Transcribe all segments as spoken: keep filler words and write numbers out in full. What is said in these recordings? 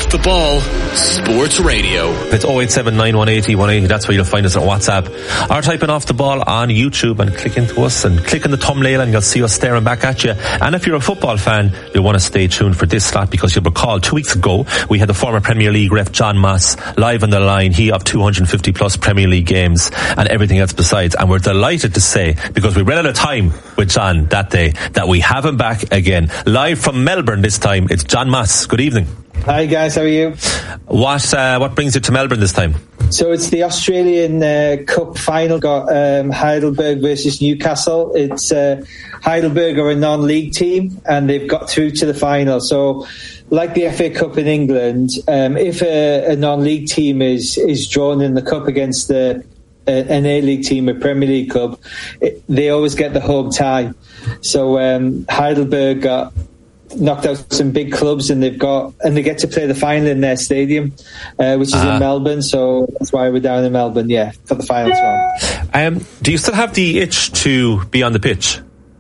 Off the Ball Sports Radio. It's oh eight seven nine one eight oh one eight oh. That's where you'll find us on WhatsApp. Or type in Off the Ball on YouTube and click into us and click on the thumbnail and you'll see us staring back at you. And if you're a football fan, you'll want to stay tuned for this slot, because you'll recall two weeks ago we had the former Premier League ref John Moss live on the line. He of two hundred fifty plus Premier League games and everything else besides. And we're delighted to say, because we ran out of time with John that day, that we have him back again. Live from Melbourne this time, it's John Moss. Good evening. Hi guys, how are you? What uh, what brings you to Melbourne this time? So it's the Australian uh, Cup final. Got um, Heidelberg versus Newcastle. It's uh, Heidelberg are a non-league team and they've got through to the final. So like the F A Cup in England, um, if a, a non-league team is, is drawn in the cup against the, uh, an A-League team, a Premier League club, it, they always get the home tie. So um, Heidelberg got knocked out some big clubs and they've got and they get to play the final in their stadium, uh, which is uh, in Melbourne. So that's why we're down in Melbourne, yeah, for the final as well. Um, do you still have the itch to be on the pitch?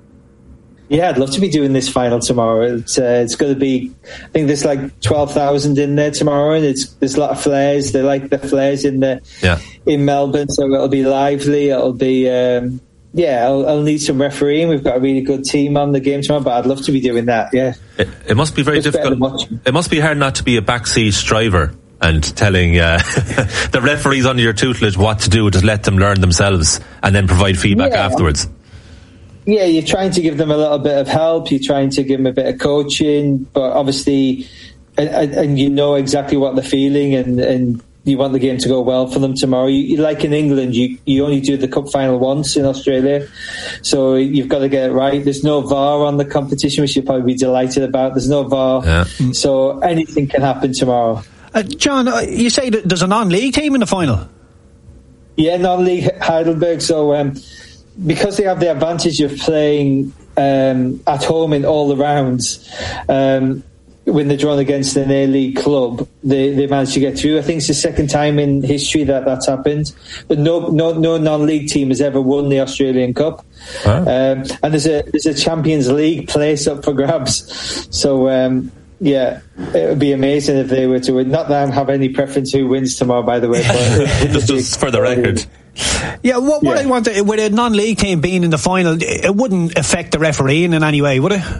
Yeah, I'd love to be doing this final tomorrow. It's uh, it's going to be, I think there's like twelve thousand in there tomorrow, and it's there's a lot of flares. They like the flares in the yeah. in Melbourne, so it'll be lively. It'll be. Um, Yeah, I'll, I'll need some refereeing. We've got a really good team on the game tomorrow, but I'd love to be doing that, yeah. It, it must be very it's difficult. It must be hard not to be a backseat driver and telling uh, the referees under your tutelage what to do, just let them learn themselves and then provide feedback yeah. afterwards. Yeah, you're trying to give them a little bit of help. You're trying to give them a bit of coaching, but obviously, and, and you know exactly what they're feeling, and, and you want the game to go well for them tomorrow. You, you, like in England, you, you only do the cup final once. In Australia, so you've got to get it right. There's no V A R on the competition, which you'll probably be delighted about. There's no V A R, yeah. So anything can happen tomorrow. Uh, John, uh, you say that there's a non-league team in the final? Yeah, non-league Heidelberg. So um, because they have the advantage of playing um, at home in all the rounds, um, when they're drawn against an A-League club, they, they managed to get through. I think it's the second time in history that that's happened. But no no, no non-league team has ever won the Australian Cup. Huh? Um, and there's a there's a Champions League place up for grabs. So, um, yeah, it would be amazing if they were to win. Not that I have any preference who wins tomorrow, by the way. But just, just for the record. Yeah, what, what yeah. I want to, with a non-league team being in the final, it wouldn't affect the refereeing in any way, would it?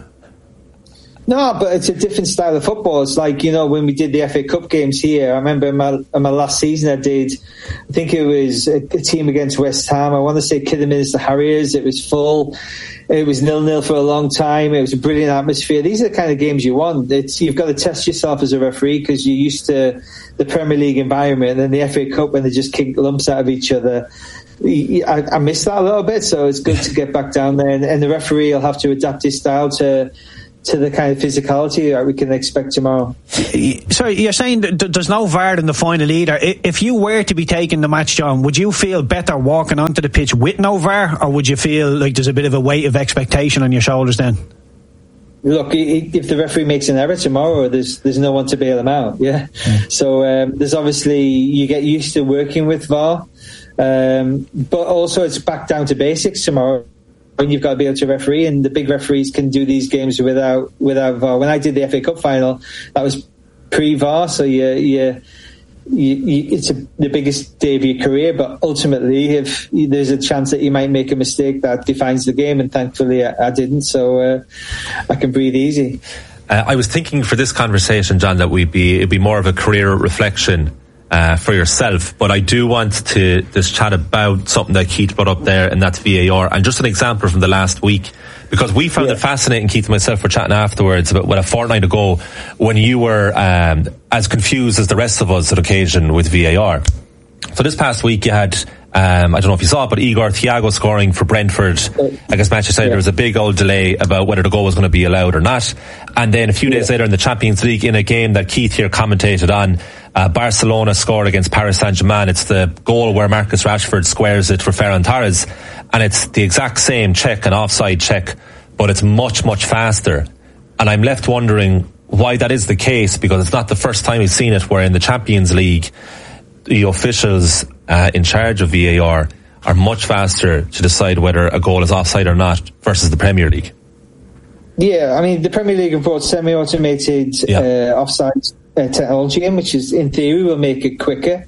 No, but it's a different style of football. It's like, you know, when we did the F A Cup games here, I remember in my, in my last season I did, I think it was a, a team against West Ham. I want to say Kidderminster Harriers. It was full. It was nil-nil for a long time. It was a brilliant atmosphere. These are the kind of games you want. It's, you've got to test yourself as a referee because you're used to the Premier League environment, and then the F A Cup when they just kick lumps out of each other. I, I miss that a little bit, so it's good to get back down there. And, and the referee will have to adapt his style to to the kind of physicality that we can expect tomorrow. Sorry, you're saying that there's no V A R in the final either. If you were to be taking the match, John, would you feel better walking onto the pitch with no V A R, or would you feel like there's a bit of a weight of expectation on your shoulders then? Look, if the referee makes an error tomorrow, there's there's no one to bail him out. Yeah, mm. So um, there's obviously, you get used to working with V A R, um, but also it's back down to basics tomorrow. When you've got to be able to referee, and the big referees can do these games without without V A R. When I did the F A Cup final, that was pre-V A R, so you, you, you, you, it's a, the biggest day of your career. But ultimately, if there's a chance that you might make a mistake that defines the game, and thankfully I, I didn't, so uh, I can breathe easy. Uh, I was thinking for this conversation, John, that we'd be it'd be more of a career reflection Uh, for yourself, but I do want to just chat about something that Keith brought up there, and that's V A R, and just an example from the last week, because we found yeah. it fascinating, Keith and myself were chatting afterwards about what a fortnight ago when you were um, as confused as the rest of us at occasion with V A R. So this past week you had um, I don't know if you saw it, but Igor Thiago scoring for Brentford against Manchester United. Yeah. There was a big old delay about whether the goal was going to be allowed or not, and then a few days yeah. later in the Champions League, in a game that Keith here commentated on, Uh, Barcelona scored against Paris Saint-Germain. It's the goal where Marcus Rashford squares it for Ferran Torres, and it's the exact same check, an offside check, but it's much, much faster. And I'm left wondering why that is the case, because it's not the first time we've seen it, where in the Champions League, the officials uh, in charge of V A R are much faster to decide whether a goal is offside or not versus the Premier League. Yeah, I mean, the Premier League have brought semi-automated yeah. uh, offside uh, technology in, which is in theory will make it quicker.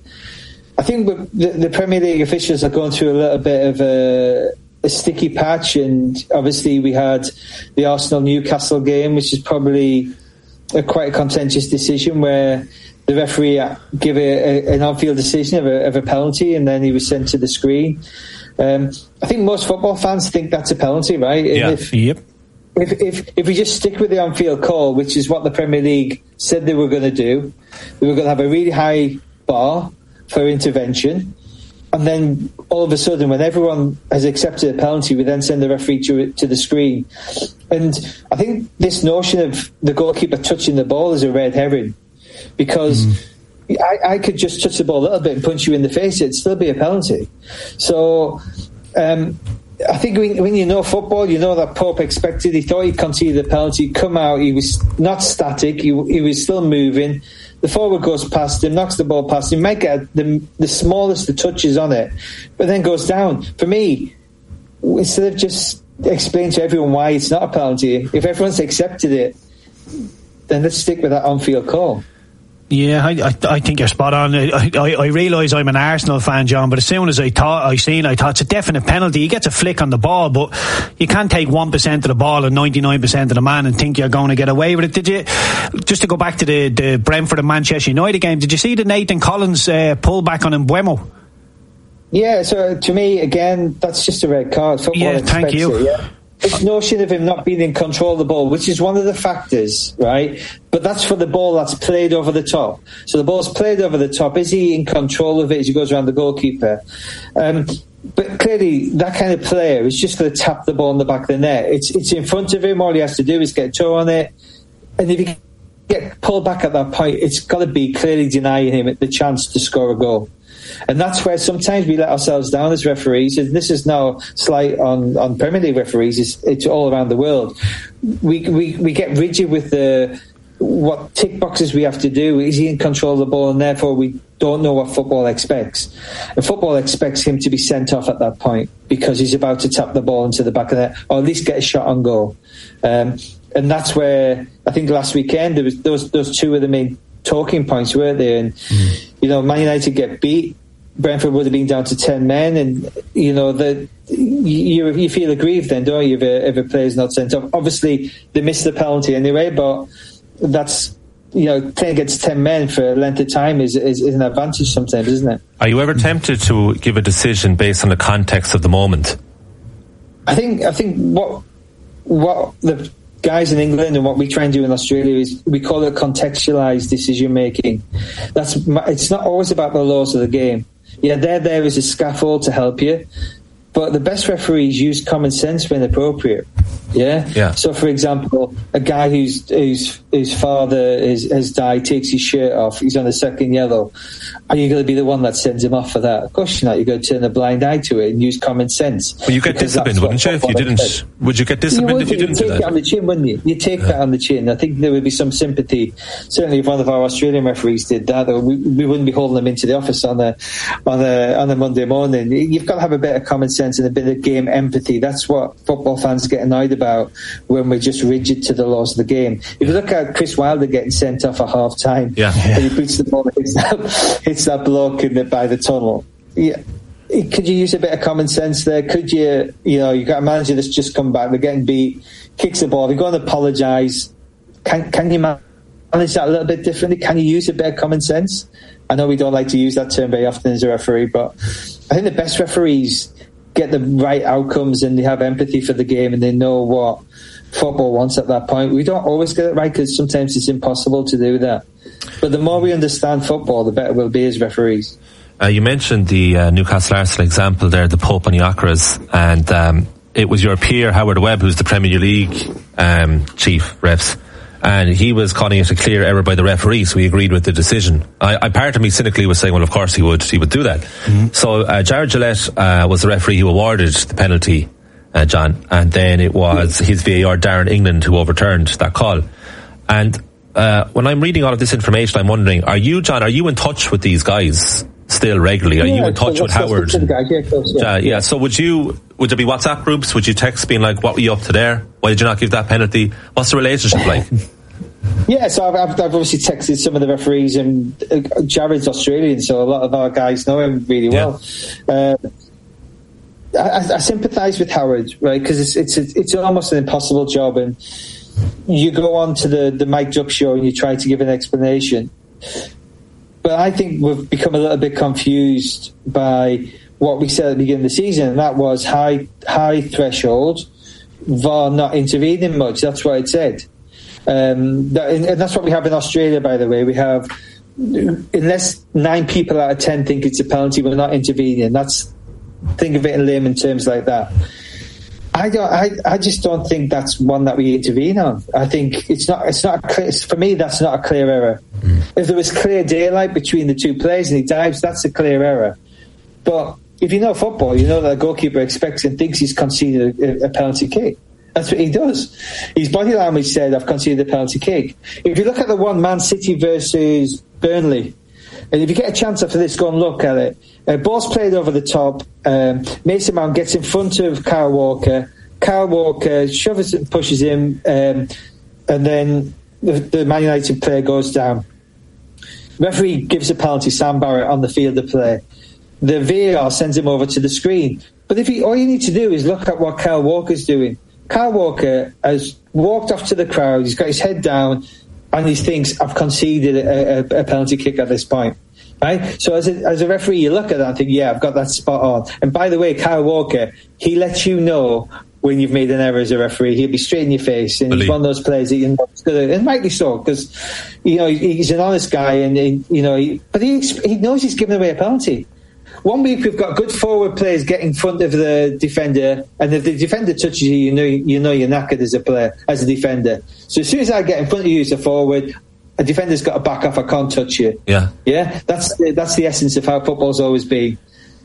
I think the, the Premier League officials are going through a little bit of a, a sticky patch, and obviously we had the Arsenal-Newcastle game, which is probably a quite a contentious decision where the referee gave a, a, an on-field decision of a, of a penalty, and then he was sent to the screen. Um, I think most football fans think that's a penalty, right? Yeah. If, yep. If, if if we just stick with the on-field call, which is what the Premier League said they were going to do, they were going to have a really high bar for intervention, and then all of a sudden, when everyone has accepted a penalty, we then send the referee to to the screen. And I think this notion of the goalkeeper touching the ball is a red herring, because mm. I, I could just touch the ball a little bit and punch you in the face; it'd still be a penalty. So. Um, I think when, when you know football, you know that Pope expected. He thought he'd concede the penalty, come out. He was not static. He, he was still moving. The forward goes past him, knocks the ball past him. Might get the, the smallest of touches on it, but then goes down. For me, instead of just explaining to everyone why it's not a penalty, if everyone's accepted it, then let's stick with that on-field call. Yeah, I, I, I think you're spot on. I, I, I realise I'm an Arsenal fan, John, but as soon as I thought I seen, I thought it's a definite penalty. He gets a flick on the ball, but you can't take one percent of the ball and ninety-nine percent of the man and think you're going to get away with it. Did you? Just to go back to the, the Brentford and Manchester United game, did you see the Nathan Collins uh, pullback on Mbeumo? Yeah, so to me, again, that's just a red card. Football yeah, thank you. It, yeah. This notion of him not being in control of the ball, which is one of the factors, right? But that's for the ball that's played over the top. So the ball's played over the top. Is he in control of it as he goes around the goalkeeper? Um, but clearly, that kind of player is just going to tap the ball in the back of the net. It's it's in front of him. All he has to do is get a toe on it. And if he get pulled back at that point, it's got to be clearly denying him the chance to score a goal. And that's where sometimes we let ourselves down as referees. And this is no slight on, on Premier League referees. It's, it's all around the world. We, we we get rigid with the what tick boxes we have to do. Is he in control of the ball? And therefore we don't know what football expects. And football expects him to be sent off at that point because he's about to tap the ball into the back of the net, or at least get a shot on goal. Um, and that's where I think last weekend there was those those two of the main talking points, weren't they? And mm. you know, Man United get beat. Brentford would have been down to ten men, and you know the you you feel aggrieved then, don't you, if a, if a player's not sent off? Obviously, they missed the penalty anyway, but that's, you know, playing against ten men for a length of time is, is is an advantage sometimes, isn't it? Are you ever tempted to give a decision based on the context of the moment? I think I think what what the guys in England and what we try and do in Australia is we call it contextualised decision making. That's it's not always about the laws of the game. Yeah, they're there as a scaffold to help you, but the best referees use common sense when appropriate. Yeah. Yeah. So, for example, a guy whose whose whose father is, has died takes his shirt off. He's on the second yellow. Are you going to be the one that sends him off for that? Of course you're not. You're going to turn a blind eye to it and use common sense. Well, you get disciplined, wouldn't you? If you didn't, expect. would you get disciplined you if you didn't do that? You take it on the chin, wouldn't you? You take yeah. that on the chin. I think there would be some sympathy. Certainly, if one of our Australian referees did that, or we, we wouldn't be holding them into the office on a on a on a Monday morning. You've got to have a bit of common sense and a bit of game empathy. That's what football fans get annoyed about when we're just rigid to the laws of the game. If you look at Chris Wilder getting sent off at half time, yeah. and he puts the ball and hits that, hits that bloke in the, by the tunnel. Yeah. Could you use a bit of common sense there? Could you, you know, you've got a manager that's just come back, they're getting beat, kicks the ball, they're going to apologise. Can, can you manage that a little bit differently? Can you use a bit of common sense? I know we don't like to use that term very often as a referee, but I think the best referees get the right outcomes and they have empathy for the game and they know what football wants at that point. We don't always get it right because sometimes it's impossible to do that. But the more we understand football, the better we'll be as referees. Uh, you mentioned the uh, Newcastle Arsenal example there, the Pope and the Ocras, and um, it was your peer Howard Webb, who's the Premier League um, chief refs, and he was calling it a clear error by the referee, so he agreed with the decision. I, I part of me cynically was saying, well, of course he would, he would do that. Mm-hmm. So uh, Jared Gillette uh, was the referee who awarded the penalty, uh, John, and then it was his V A R, Darren England, who overturned that call. And uh, when I'm reading all of this information, I'm wondering, are you, John, are you in touch with these guys still regularly? Are yeah, you in touch with Howard? Guys, yeah, close, yeah. Uh, yeah. So would you? Would there be WhatsApp groups? Would you text being like, "What were you up to there? Why did you not give that penalty?" What's the relationship like? Yeah, so I've, I've obviously texted some of the referees, and uh, Jared's Australian, so a lot of our guys know him really well. Yeah. Uh, I, I sympathise with Howard, right? Because it's it's it's almost an impossible job, and you go on to the the Mike Duck show and you try to give an explanation. But I think we've become a little bit confused by what we said at the beginning of the season, and that was high high threshold, V A R not intervening much. That's what it said. Um, that, and that's what we have in Australia, by the way. We have, unless nine people out of ten think it's a penalty, we're not intervening. That's, think of it in layman terms like that. I don't. I, I just don't think that's one that we intervene on. I think it's not. It's not. A clear, for me, that's not a clear error. Mm. If there was clear daylight between the two players and he dives, that's a clear error. But if you know football, you know that a goalkeeper expects and thinks he's conceded a, a penalty kick. That's what he does. His body language said, "I've conceded a penalty kick." If you look at the one, Man City versus Burnley, and if you get a chance after this, go and look at it. Uh, ball's played over the top. Um, Mason Mount gets in front of Kyle Walker. Kyle Walker shoves and pushes him, um, and then the, the Man United player goes down. Referee gives a penalty, Sam Barrett, on the field of play. The V A R sends him over to the screen. But if he, all you need to do is look at what Kyle Walker's doing. Kyle Walker has walked off to the crowd, he's got his head down, and he thinks, I've conceded a, a, a penalty kick at this point. Right? So as a, as a referee, you look at that and think, yeah, I've got that spot on. And by the way, Kyle Walker, he lets you know when you've made an error as a referee. He'll be straight in your face. And Believe. He's one of those players that you know, and rightly so, because, you know, he's an honest guy, and, he, you know, he, but he, he knows he's given away a penalty. One week we've got good forward players get in front of the defender, and if the defender touches you, you know you know you're knackered as a player, as a defender. So as soon as I get in front of you as a forward, a defender's got to back off. I can't touch you. Yeah, yeah. That's the, that's the essence of how football's always been.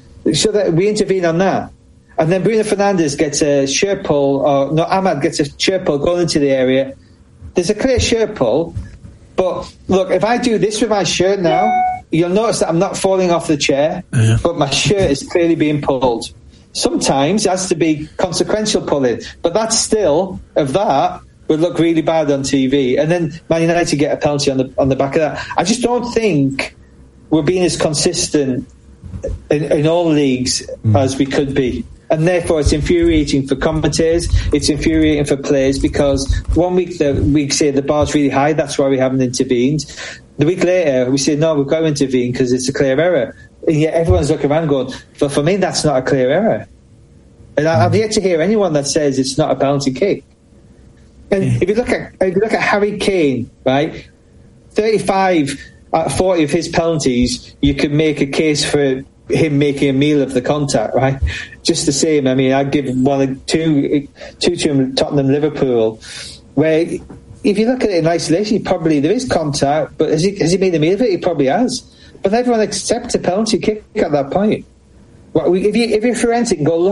So that we intervene on that, and then Bruno Fernandes gets a shirt pull, or no, Ahmad gets a shirt pull going into the area. There's a clear shirt pull, but look, if I do this with my shirt now, you'll notice that I'm not falling off the chair, yeah. but my shirt is clearly being pulled. Sometimes it has to be consequential pulling, but that's still, of that, would look really bad on T V. And then Man United get a penalty on the on the back of that. I just don't think we're being as consistent in, in all leagues mm. as we could be. And therefore it's infuriating for commentators, it's infuriating for players, because one week the, we say the bar's really high, that's why we haven't intervened. The week later we say, no, we've got to intervene because it's a clear error. And yet everyone's looking around going, but for me that's not a clear error. And I, I've yet to hear anyone that says it's not a penalty kick. And yeah. if you look at if you look at Harry Kane, right, thirty-five out of forty of his penalties, you could make a case for him making a meal of the contact, right? Just the same. I mean, I'd give one, two, two to Tottenham, Liverpool, where if you look at it in isolation, probably there is contact, but has he, has he made a meal of it? He probably has. But everyone accepts a penalty kick at that point. Well, if you if you're forensic, go look